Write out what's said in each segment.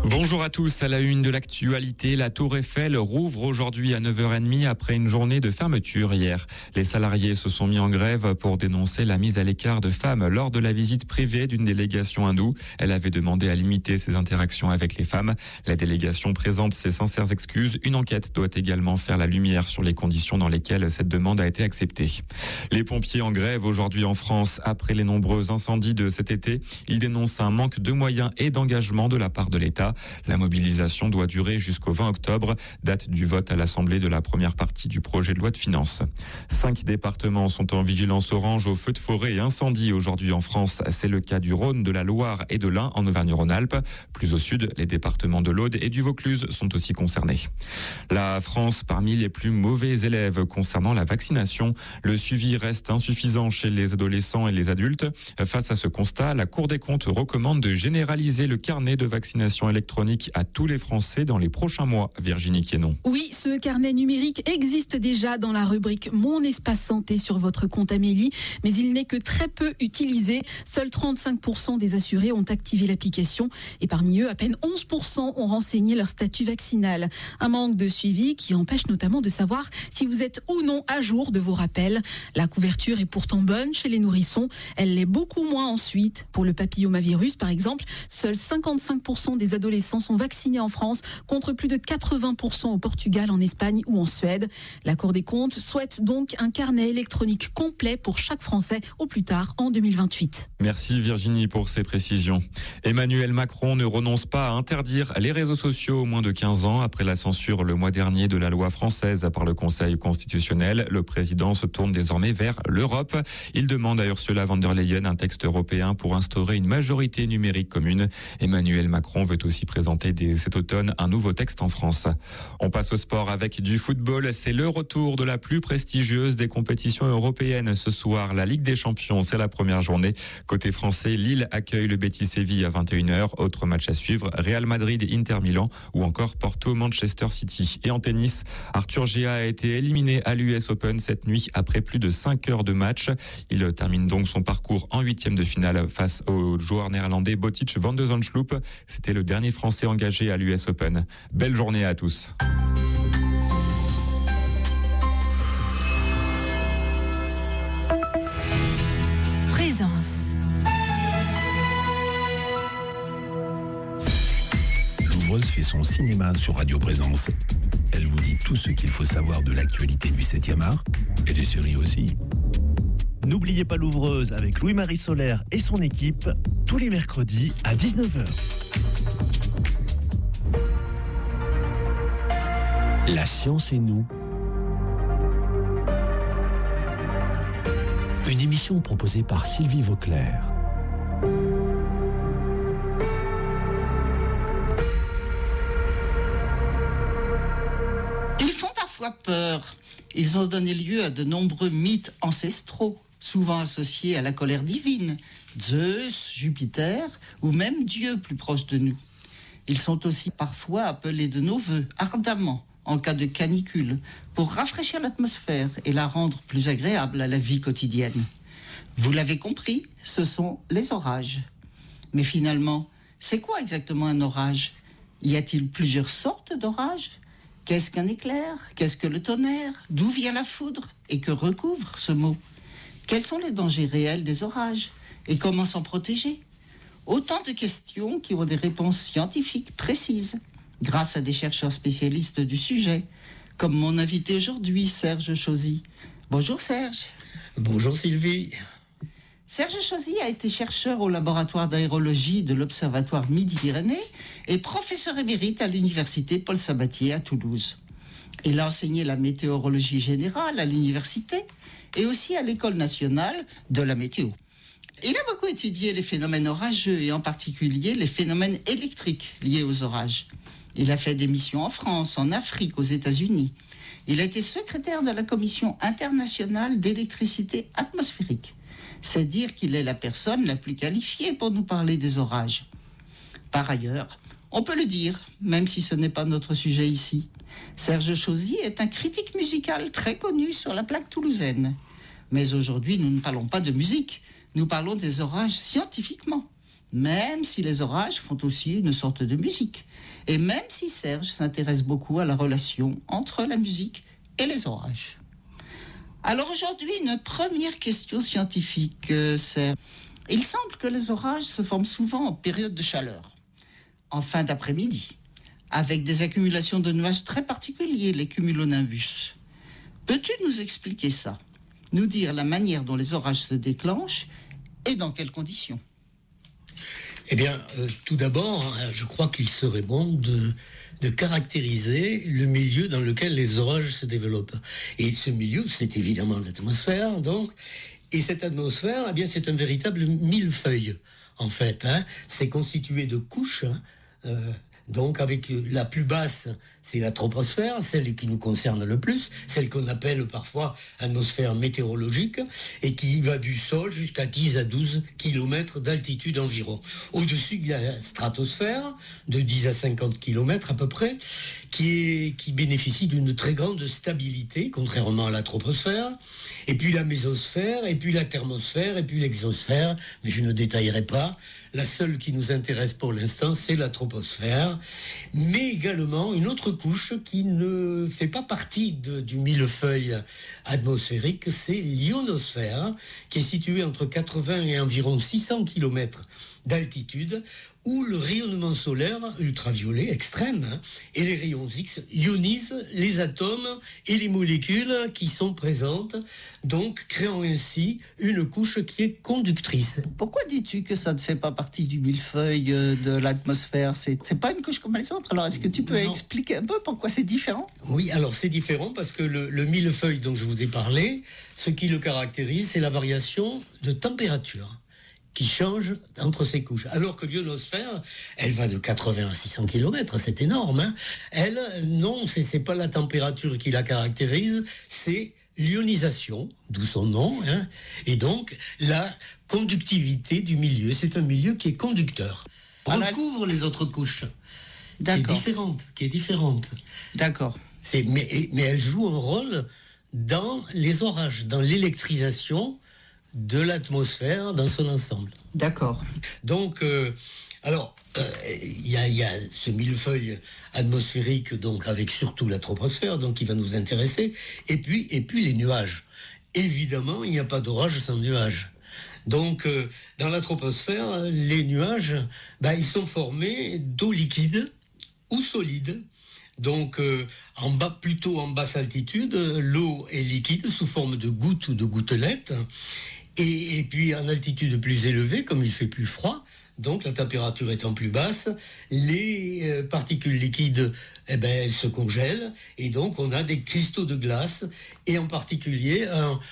Bonjour à tous, à la une de l'actualité, la Tour Eiffel rouvre aujourd'hui à 9h30 après une journée de fermeture hier. Les salariés se sont mis en grève pour dénoncer la mise à l'écart de femmes lors de la visite privée d'une délégation hindoue. Elle avait demandé à limiter ses interactions avec les femmes. La délégation présente ses sincères excuses. Une enquête doit également faire la lumière sur les conditions dans lesquelles cette demande a été acceptée. Les pompiers en grève aujourd'hui en France après les nombreux incendies de cet été. Ils dénoncent un manque de moyens et d'engagement de la part de l'État. La mobilisation doit durer jusqu'au 20 octobre, date du vote à l'Assemblée de la première partie du projet de loi de finances. 5 départements sont en vigilance orange aux feux de forêt et incendies aujourd'hui en France. C'est le cas du Rhône, de la Loire et de l'Ain en Auvergne-Rhône-Alpes. Plus au sud, les départements de l'Aude et du Vaucluse sont aussi concernés. La France parmi les plus mauvais élèves concernant la vaccination. Le suivi reste insuffisant chez les adolescents et les adultes. Face à ce constat, la Cour des comptes recommande de généraliser le carnet de vaccination électronique à tous les Français dans les prochains mois. Virginie Quénon. Oui, ce carnet numérique existe déjà dans la rubrique Mon espace santé sur votre compte Amélie, mais il n'est que très peu utilisé. Seuls 35% des assurés ont activé l'application et parmi eux, à peine 11% ont renseigné leur statut vaccinal. Un manque de suivi qui empêche notamment de savoir si vous êtes ou non à jour de vos rappels. La couverture est pourtant bonne chez les nourrissons. Elle l'est beaucoup moins ensuite. Pour le papillomavirus, par exemple, seuls 55% des adolescents sont vaccinés en France, contre plus de 80% au Portugal, en Espagne ou en Suède. La Cour des comptes souhaite donc un carnet électronique complet pour chaque Français au plus tard en 2028. Merci Virginie pour ces précisions. Emmanuel Macron ne renonce pas à interdire les réseaux sociaux aux moins de 15 ans. Après la censure le mois dernier de la loi française par le Conseil constitutionnel, le président se tourne désormais vers l'Europe. Il demande à Ursula von der Leyen un texte européen pour instaurer une majorité numérique commune. Emmanuel Macron veut aussi présenter dès cet automne un nouveau texte en France. On passe au sport avec du football. C'est le retour de la plus prestigieuse des compétitions européennes. Ce soir, la Ligue des Champions, c'est la première journée. Côté français, Lille accueille le Betis Séville à 21h. Autre match à suivre, Real Madrid et Inter Milan ou encore Porto Manchester City. Et en tennis, Arthur Gea a été éliminé à l'US Open cette nuit après plus de 5 heures de match. Il termine donc son parcours en 8e de finale face au joueur néerlandais Botic van de Zandschulp. C'était le dernier Français engagé à l'US Open. Belle journée à tous. Présence. L'ouvreuse fait son cinéma sur Radio Présence. Elle vous dit tout ce qu'il faut savoir de l'actualité du 7e art et des séries aussi. N'oubliez pas l'ouvreuse avec Louis-Marie Solaire et son équipe tous les mercredis à 19h. La science et nous. Une émission proposée par Sylvie Vauclair. Ils font parfois peur. Ils ont donné lieu à de nombreux mythes ancestraux, souvent associés à la colère divine, Zeus, Jupiter ou même Dieu plus proche de nous. Ils sont aussi parfois appelés de nos vœux, ardemment, en cas de canicule, pour rafraîchir l'atmosphère et la rendre plus agréable à la vie quotidienne. Vous l'avez compris, ce sont les orages. Mais finalement, c'est quoi exactement un orage ? Y a-t-il plusieurs sortes d'orages ? Qu'est-ce qu'un éclair ? Qu'est-ce que le tonnerre ? D'où vient la foudre ? Et que recouvre ce mot ? Quels sont les dangers réels des orages ? Et comment s'en protéger ? Autant de questions qui ont des réponses scientifiques précises, grâce à des chercheurs spécialistes du sujet, comme mon invité aujourd'hui, Serge Chauzy. Bonjour Serge. Bonjour Sylvie. Serge Chauzy a été chercheur au laboratoire d'aérologie de l'Observatoire Midi-Pyrénées et professeur émérite à l'université Paul Sabatier à Toulouse. Il a enseigné la météorologie générale à l'université et aussi à l'École nationale de la météo. Il a beaucoup étudié les phénomènes orageux et en particulier les phénomènes électriques liés aux orages. Il a fait des missions en France, en Afrique, aux États-Unis. Il a été secrétaire de la Commission internationale d'électricité atmosphérique. C'est dire qu'il est la personne la plus qualifiée pour nous parler des orages. Par ailleurs, on peut le dire, même si ce n'est pas notre sujet ici, Serge Chauzy est un critique musical très connu sur la plaque toulousaine. Mais aujourd'hui, nous ne parlons pas de musique, nous parlons des orages scientifiquement. même si les orages font aussi une sorte de musique. Et même si Serge s'intéresse beaucoup à la relation entre la musique et les orages. Alors aujourd'hui, une première question scientifique, Serge. Il semble que les orages se forment souvent en période de chaleur, en fin d'après-midi, avec des accumulations de nuages très particuliers, les cumulonimbus. Peux-tu nous expliquer ça? Nous dire la manière dont les orages se déclenchent et dans quelles conditions? Eh bien, tout d'abord, je crois qu'il serait bon de caractériser le milieu dans lequel les orages se développent. Et ce milieu, c'est évidemment l'atmosphère, donc. Et cette atmosphère, eh bien, c'est un véritable millefeuille, en fait. C'est constitué de couches, donc avec la plus basse, c'est la troposphère, celle qui nous concerne le plus, celle qu'on appelle parfois atmosphère météorologique, et qui va du sol jusqu'à 10 à 12 km d'altitude environ. Au-dessus, il y a la stratosphère, de 10 à 50 km à peu près, qui bénéficie d'une très grande stabilité, contrairement à la troposphère, et puis la mésosphère, et puis la thermosphère, et puis l'exosphère, mais je ne détaillerai pas. La seule qui nous intéresse pour l'instant, c'est la troposphère, mais également une autre couche qui ne fait pas partie du millefeuille atmosphérique, c'est l'ionosphère, qui est située entre 80 et environ 600 km d'altitude, où le rayonnement solaire ultraviolet extrême et les rayons X ionisent les atomes et les molécules qui sont présentes, donc créant ainsi une couche qui est conductrice. Pourquoi dis-tu que ça ne fait pas partie du millefeuille de l'atmosphère? C'est pas une couche comme les autres. Alors est-ce que tu peux expliquer un peu pourquoi c'est différent? Oui, alors c'est différent parce que le millefeuille dont je vous ai parlé, ce qui le caractérise, c'est la variation de température qui change entre ces couches. Alors que l'ionosphère, elle va de 80 à 600 km, c'est énorme. Elle, non, c'est pas la température qui la caractérise, c'est l'ionisation, d'où son nom, et donc la conductivité du milieu. C'est un milieu qui est conducteur, recouvre les autres couches, qui est différente. D'accord. Mais elle joue un rôle dans les orages, dans l'électrisation de l'atmosphère dans son ensemble. D'accord. Donc, il y a ce millefeuille atmosphérique, donc avec surtout la troposphère, donc qui va nous intéresser, et puis les nuages. Évidemment, il n'y a pas d'orage sans nuages. Donc, dans la troposphère, les nuages, ils sont formés d'eau liquide ou solide. Donc, plutôt en basse altitude, l'eau est liquide sous forme de gouttes ou de gouttelettes. Et puis, en altitude plus élevée, comme il fait plus froid, donc la température étant plus basse, les particules liquides se congèlent. Et donc, on a des cristaux de glace, et en particulier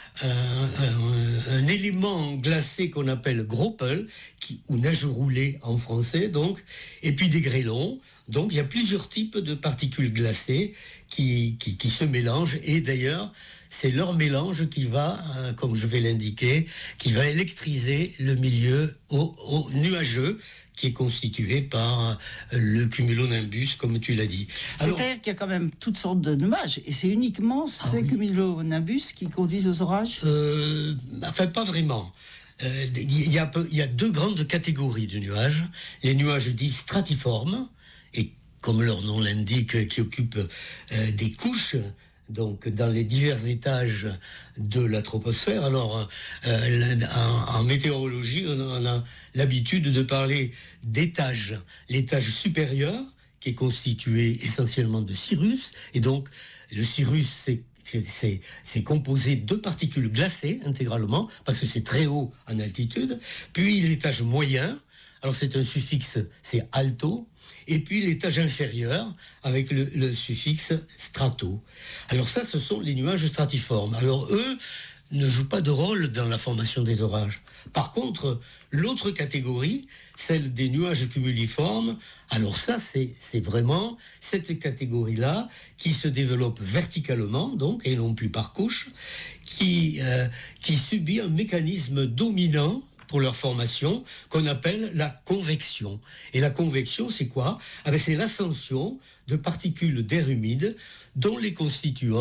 un élément glacé qu'on appelle Groppel, ou neige roulée en français, donc, et puis des grêlons. Donc, il y a plusieurs types de particules glacées qui se mélangent. Et d'ailleurs, c'est leur mélange qui va, comme je vais l'indiquer, qui va électriser le milieu au nuageux, qui est constitué par le cumulonimbus, comme tu l'as dit. C'est-à-dire qu'il y a quand même toutes sortes de nuages, et c'est uniquement ces cumulonimbus qui conduisent aux orages? Pas vraiment. Il y a deux grandes catégories de nuages. Les nuages dits stratiformes, et comme leur nom l'indique, qui occupent des couches, donc dans les divers étages de la troposphère. Alors, en météorologie, on a l'habitude de parler d'étages. L'étage supérieur, qui est constitué essentiellement de cirrus, et donc le cirrus, c'est composé de particules glacées intégralement, parce que c'est très haut en altitude. Puis l'étage moyen, alors c'est un suffixe, c'est alto. Et puis l'étage inférieur avec le suffixe strato. Alors ça, ce sont les nuages stratiformes. Alors eux ne jouent pas de rôle dans la formation des orages. Par contre, l'autre catégorie, celle des nuages cumuliformes, alors ça, c'est vraiment cette catégorie-là qui se développe verticalement, donc, et non plus par couche, qui subit un mécanisme dominant pour leur formation, qu'on appelle la convection. Et la convection, c'est quoi? C'est l'ascension de particules d'air humide dont les constituants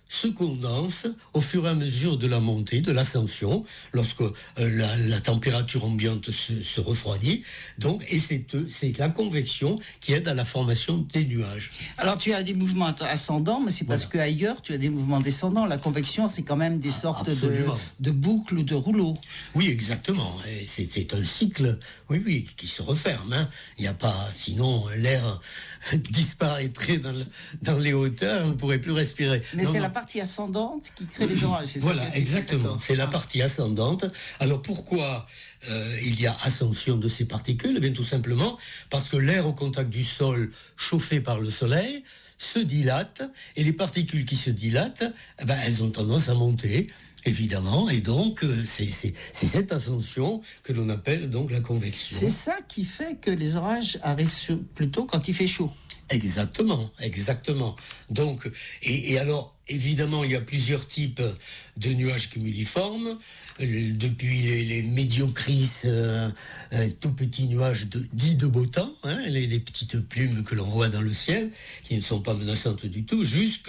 se condensent au fur et à mesure de la montée, de l'ascension, lorsque la température ambiante se refroidit. Donc, et c'est la convection qui aide à la formation des nuages. Alors tu as des mouvements ascendants, mais c'est parce qu'ailleurs tu as des mouvements descendants. La convection, c'est quand même des sortes de boucles ou de rouleaux. Oui, exactement. Et c'est un cycle, oui, qui se referme. Hein. Il n'y a pas, sinon l'air disparaîtrait dans les hauteurs, on ne pourrait plus respirer. Mais c'est la partie ascendante qui crée les orages. C'est voilà, ça exactement. C'est la partie ascendante. Alors pourquoi il y a ascension de ces particules? Eh bien, tout simplement parce que l'air au contact du sol, chauffé par le soleil, se dilate, et les particules qui se dilatent, elles ont tendance à monter, évidemment, et donc c'est cette ascension que l'on appelle donc la convection. C'est ça qui fait que les orages arrivent plutôt quand il fait chaud. Exactement. Donc, et alors, évidemment, il y a plusieurs types de nuages cumuliformes, depuis les médiocris, tout petits nuages dits de beau temps, hein, les petites plumes que l'on voit dans le ciel, qui ne sont pas menaçantes du tout, jusqu'à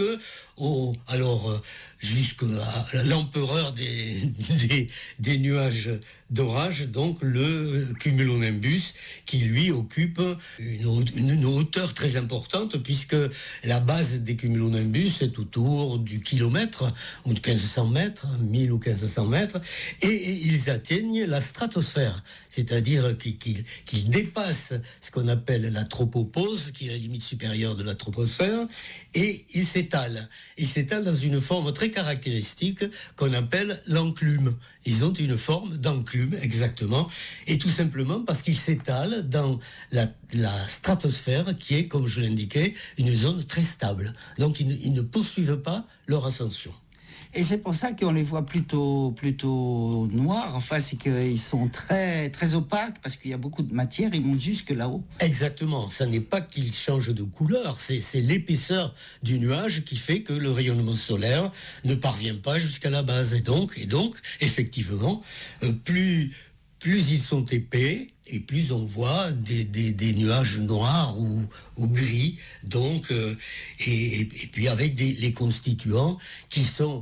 l'empereur des nuages d'orage, donc le cumulonimbus, qui lui occupe une hauteur très importante, puisque la base des cumulonimbus est autour du kilomètre, ou de 1500 mètres, 1000 ou 1500 mètres, et ils atteignent la stratosphère, c'est-à-dire qu'ils dépassent ce qu'on appelle la tropopause, qui est la limite supérieure de la troposphère, et ils s'étalent. Ils s'étalent dans une forme très caractéristique qu'on appelle l'enclume. Ils ont une forme d'enclume, exactement, et tout simplement parce qu'ils s'étalent dans la stratosphère, qui est, comme je l'indiquais, une zone très stable. Donc ils ne poursuivent pas leur ascension. Et c'est pour ça qu'on les voit plutôt noirs. Enfin, c'est qu'ils sont très, très opaques parce qu'il y a beaucoup de matière. Ils montent jusque là-haut. Exactement. Ça n'est pas qu'ils changent de couleur. C'est l'épaisseur du nuage qui fait que le rayonnement solaire ne parvient pas jusqu'à la base. Et donc, effectivement, plus ils sont épais, et plus on voit des nuages noirs ou gris. Donc, et puis avec les constituants qui sont